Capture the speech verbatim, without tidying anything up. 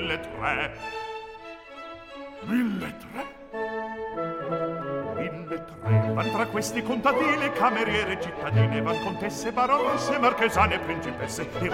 Mille tre. Mille tre. Mille tre. Van tra questi contadine, cameriere, cittadine, van contesse, baronesse, marchesane, principesse.